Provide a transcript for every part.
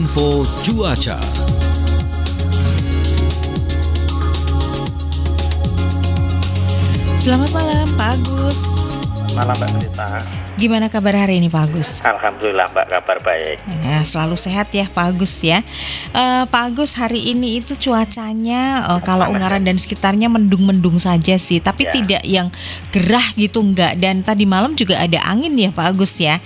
Info Cuaca. Selamat malam Pak Agus. Malam Mbak Rita. Gimana kabar hari ini Pak Agus? Alhamdulillah Mbak, kabar baik. Nah, selalu sehat ya Pak Agus ya. Pak Agus, hari ini itu cuacanya kalau Ungaran dan sekitarnya mendung-mendung saja sih, tapi Ya. tidak yang gerah gitu enggak. Dan tadi malam juga ada angin ya Pak Agus ya.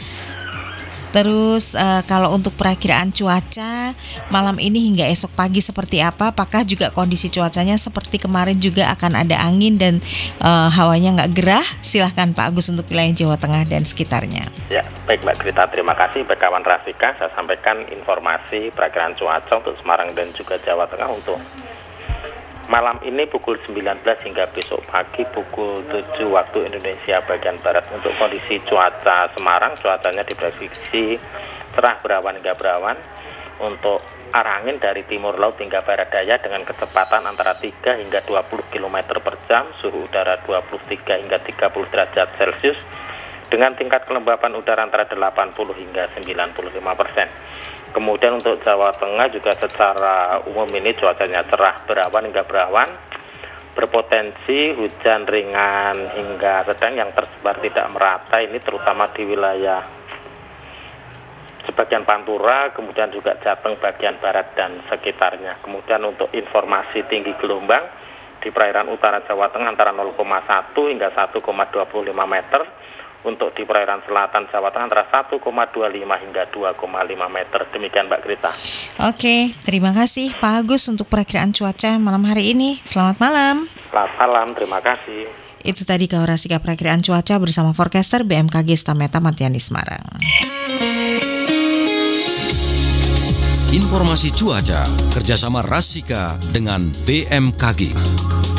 Terus kalau untuk perakiraan cuaca malam ini hingga esok pagi seperti apa? Apakah juga kondisi cuacanya seperti kemarin juga akan ada angin dan hawanya nggak gerah? Silahkan Pak Agus untuk wilayah Jawa Tengah dan sekitarnya. Ya, baik Mbak Grita, terima kasih. Kawan Rasika, saya sampaikan informasi perakiraan cuaca untuk Semarang dan juga Jawa Tengah untuk malam ini pukul 19 hingga besok pagi pukul 7 waktu Indonesia bagian Barat. Untuk kondisi cuaca Semarang, cuacanya diprediksi cerah berawan hingga berawan. Untuk arah angin dari timur laut hingga barat daya dengan kecepatan antara 3 hingga 20 km per jam, suhu udara 23 hingga 30 derajat Celcius, dengan tingkat kelembapan udara antara 80 hingga 95%. Kemudian untuk Jawa Tengah juga secara umum ini cuacanya cerah berawan hingga berawan, berpotensi hujan ringan hingga sedang yang tersebar tidak merata, ini terutama di wilayah sebagian Pantura, kemudian juga Jateng bagian barat dan sekitarnya. Kemudian untuk informasi tinggi gelombang di perairan utara Jawa Tengah antara 0,1 hingga 1,25 meter. Untuk di perairan selatan Jawa Tengah antara 1,25 hingga 2,5 meter. Demikian Mbak Grita. Oke, terima kasih Pak Agus untuk perakiraan cuaca malam hari ini. Selamat malam. Selamat malam, terima kasih. Itu tadi Kawarasika perakiraan cuaca bersama forecaster BMKG Stameta Matiani Semarang. Informasi cuaca kerjasama Rasika dengan BMKG.